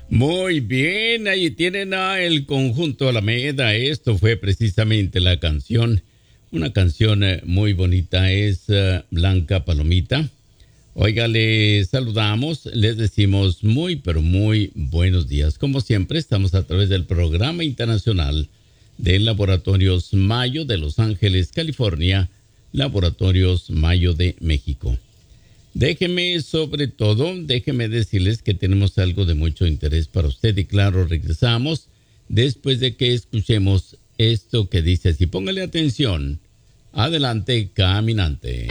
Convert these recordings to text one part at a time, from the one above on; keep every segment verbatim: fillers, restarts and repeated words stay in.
Muy bien, ahí tienen a el conjunto Alameda. Esto fue precisamente la canción, una canción eh, muy bonita, es uh, Blanca Palomita. Oiga, les saludamos, les decimos muy, pero muy buenos días. Como siempre, estamos a través del Programa Internacional de Laboratorios Mayo de Los Ángeles, California, Laboratorios Mayo de México. Déjeme, sobre todo, déjeme decirles que tenemos algo de mucho interés para usted y claro, regresamos después de que escuchemos esto que dice así. Póngale atención. Adelante, caminante.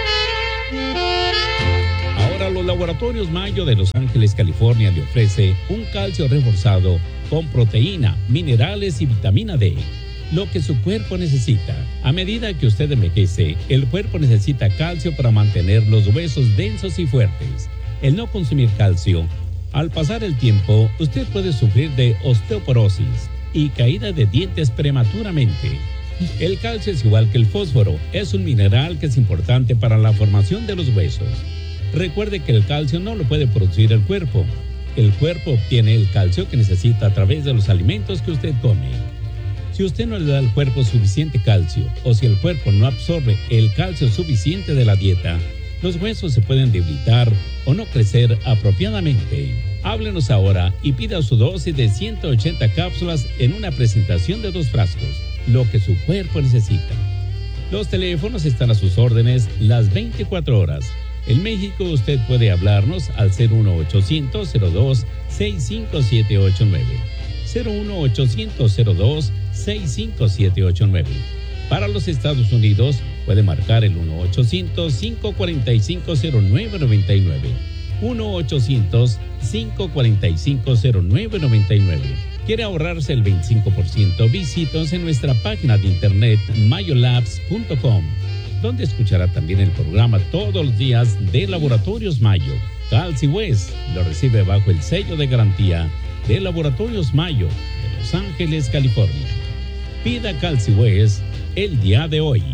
Ahora los Laboratorios Mayo de Los Ángeles, California le ofrece un calcio reforzado con proteína, minerales y vitamina D. Lo que su cuerpo necesita. A medida que usted envejece, el cuerpo necesita calcio para mantener los huesos densos y fuertes. El no consumir calcio, al pasar el tiempo, usted puede sufrir de osteoporosis y caída de dientes prematuramente. El calcio es igual que el fósforo, es un mineral que es importante para la formación de los huesos. Recuerde que el calcio no lo puede producir el cuerpo. El cuerpo obtiene el calcio que necesita a través de los alimentos que usted come. Si usted no le da al cuerpo suficiente calcio o si el cuerpo no absorbe el calcio suficiente de la dieta, los huesos se pueden debilitar o no crecer apropiadamente. Háblenos ahora y pida su dosis de ciento ochenta cápsulas en una presentación de dos frascos, lo que su cuerpo necesita. Los teléfonos están a sus órdenes las veinticuatro horas. En México usted puede hablarnos al cero uno ochocientos cero dos seis cinco siete ocho nueve. cero uno ochocientos cero dos seis cinco siete ocho nueve. Para los Estados Unidos puede marcar el uno ochocientos cinco cuatro cinco cero nueve nueve nueve. uno ochocientos cinco cuatro cinco cero nueve nueve nueve. ¿Quiere ahorrarse el veinticinco por ciento? Visítenos en nuestra página de internet mayolabs punto com, donde escuchará también el programa todos los días de Laboratorios Mayo. Calci West lo recibe bajo el sello de garantía de Laboratorios Mayo de Los Ángeles, California. Pida Calci West el día de hoy.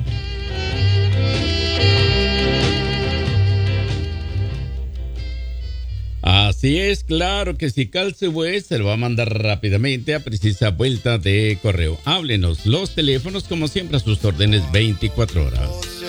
Así es, claro que si Calci West se lo va a mandar rápidamente a precisa vuelta de correo. Háblenos, los teléfonos como siempre a sus órdenes veinticuatro horas.